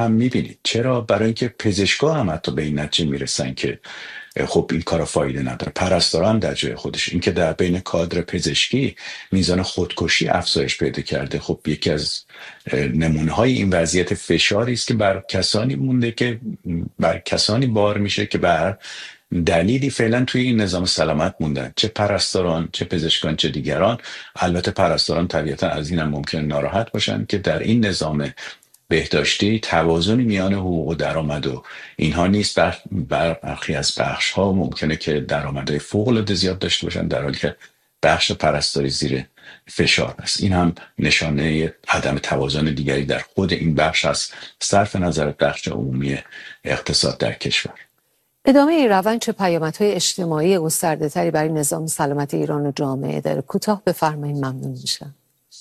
هم میبینید. چرا؟ برای اینکه پزشکا هم حتی به این نتیجه میرسن که خب این کارا فایده نداره. پرستارا هم در جای خودش، اینکه در بین کادر پزشکی میزان خودکشی افزایش پیدا کرده، خب یکی از نمونه های این وضعیت فشاری است که بر کسانی مونده که بر کسانی بار میشه که بر دلیلی فعلا توی این نظام سلامت موندن، چه پرستاران، چه پزشکان، چه دیگران. البته پرستاران طبیعتا از این هم ممکن ناراحت باشن که در این نظام بهداشتی توازنی میان حقوق و درآمد و اینها نیست. برخی از بخش ها ممکنه که درآمدهای فوق العاده زیاد داشته باشن، در حالی که بخش پرستاری زیر فشار است. این هم نشانه عدم توازن دیگری در خود این بخش است، صرف نظر بخش عمومی اقتصاد در کشور. ادامه این روند چه پیامدهای اجتماعی گسترده‌تری برای نظام سلامت ایران و جامعه داره؟ کوتاه بفرمایید، ممنون میشم.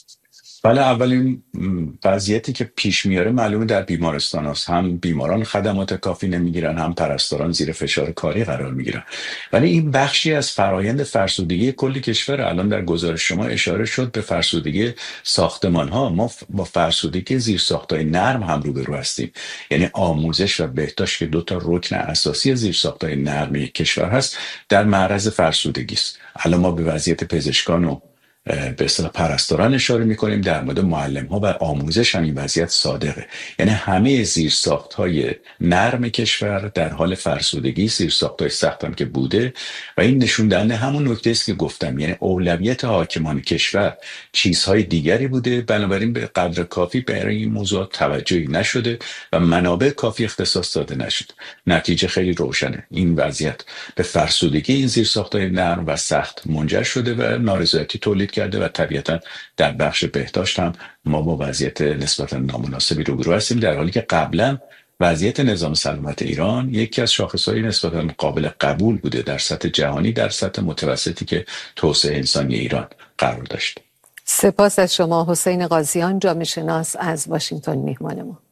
بله، اولین وضعیتی که پیش میاره معلومه در بیمارستان هست. هم بیماران خدمات کافی نمیگیرن، هم پرستاران زیر فشار کاری قرار میگیرن. ولی این بخشی از فرایند فرسودگی کلی کشور. الان در گزارش شما اشاره شد به فرسودگی ساختمان ها. ما با فرسودگی زیر ساختای نرم هم روبرو هستیم. یعنی آموزش و بهداشت که دو تا رکن اساسی زیر ساختای نرم کشور هست، در معرض فرسودگی است. الان ما به وضعیت پزشکان و به اصطلاح پرستاران اشاره میکنیم، در مورد معلم ها و آموزش هم این وضعیت صادقه. یعنی همه زیرساخت های نرم کشور در حال فرسودگی، زیرساخت های سخت هم که بوده، و این نشون دهنده همون نکته است که گفتم، یعنی اولویت حاکمان کشور چیزهای دیگری بوده، بنابراین به قدر کافی برای این موضوع توجهی نشده و منابع کافی اختصاص داده نشده. نتیجه خیلی روشنه، این وضعیت به فرسودگی این زیرساخت های نرم و سخت منجر شده و نارضایتی تولید کرده و طبیعتا در بخش بهداشت هم ما با وضعیت نسبتا نامناسبی روبرو هستیم، در حالی که قبلا وضعیت نظام سلامت ایران یکی از شاخصهای نسبتا قابل قبول بوده در سطح جهانی، در سطح متوسطی که توسعه انسانی ایران قرار داشت. سپاس از شما حسین قاضیان، جامعه شناس از واشنگتن میهمان ما.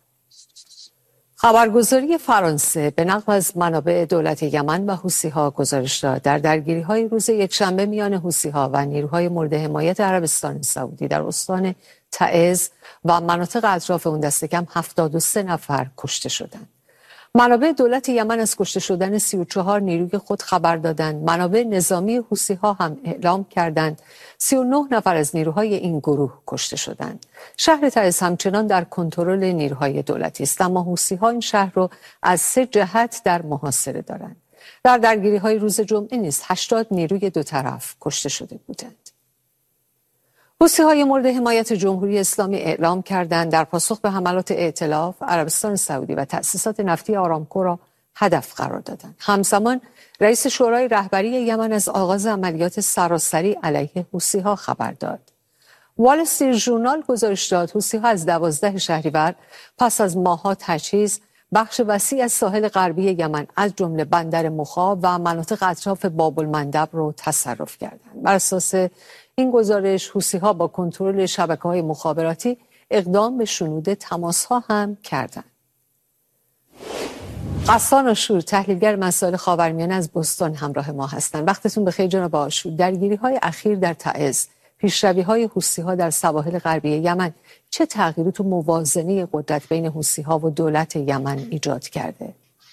خبرگزاری فرانسه به نقل از منابع دولت یمن و حوثی‌ها گزارش داد در درگیری‌های روز یکشنبه میان حوثی‌ها و نیروهای مورد حمایت عربستان سعودی در استان تعز و مناطق اطراف اون دست کم 73 نفر کشته شدند. منابع دولت یمن از کشته شدن 34 نیروی خود خبر دادند. منابع نظامی حوثی‌ها هم اعلام کردند 39 نفر از نیروهای این گروه کشته شدند. شهر تعز همچنان در کنترل نیروهای دولتی است، اما حوثی‌ها این شهر رو از 3 جهت در محاصره دارند. در درگیری‌های روز جمعه نیز 80 نیروی دو طرف کشته شده بودند. حوثی‌های مورد حمایت جمهوری اسلامی اعلام کردند در پاسخ به حملات ائتلاف عربستان سعودی و تأسیسات نفتی آرامکو را هدف قرار دادند. همزمان رئیس شورای رهبری یمن از آغاز عملیات سراسری علیه حوثی‌ها خبر داد. وال استریت ژورنال گزارش داد حوثی‌ها از 12 شهریور پس از ماه‌ها تجهیز بخش وسیع از ساحل غربی یمن از جمله بندر مخا و مناطق اطراف باب المندب را تصرف کردند. بر اساس این گزارش حوثی‌ها با کنترل شبکه‌های مخابراتی اقدام به شنود تماس‌ها هم کردند. غسان آشور، تحلیلگر مسائل خاورمیانه از بوستون همراه ما هستند. وقتتون بخیر جناب آشور. درگیری‌های اخیر در تعز، پیشروی‌های حوثی‌ها در سواحل غربی یمن چه تغییری تو موازنه قدرت بین حوثی‌ها و دولت یمن ایجاد کرده؟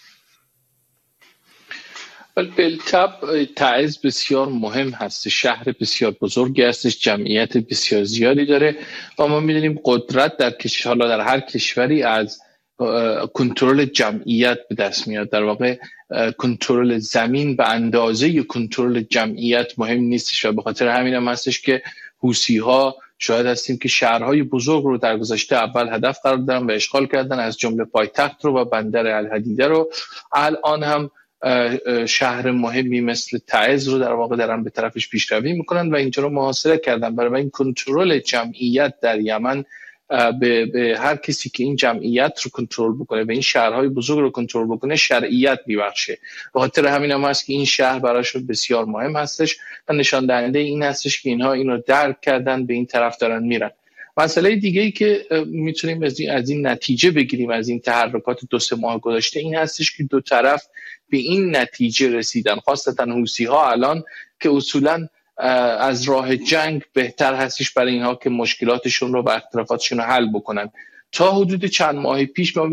بالطبع تعز بسیار مهم هست، شهر بسیار بزرگی هستش، جمعیت بسیار زیادی داره و ما می‌دونیم قدرت در حالا در هر کشوری از کنترل جمعیت به دست میاد. در واقع کنترل زمین به اندازه کنترل جمعیت مهم نیستش و به خاطر همین هم هستش که حوثی‌ها شاهد هستیم که شهرهای بزرگ رو در گذشته اول هدف قرار دادن و اشغال کردن، از جمله پایتخت رو و بندر الحدیده رو. الان هم شهر مهمی مثل تعز رو در واقع دارن به طرفش پیشروی میکنن و اینجا رو محاصره کردن. برای این کنترل جمعیت در یمن به هر کسی که این جمعیت رو کنترل بکنه و این شهرهای بزرگ رو کنترل بکنه شرعیت میبخشه. به خاطر همین هم هست که این شهر براشون بسیار مهم هستش و نشان دهنده این هستش که اینها اینو درک کردن، به این طرف دارن میرن. مسئله دیگه ای که میتونیم از این نتیجه بگیریم از این تحرکات 2-3 ماه گذشته این هستش که دو طرف به این نتیجه رسیدن، خاصتا حوثی‌ها الان که اصولاً از راه جنگ بهتر هستش برای اینها که مشکلاتشون رو و اختلافاتشون رو حل بکنن. تا حدود چند ماه پیش ما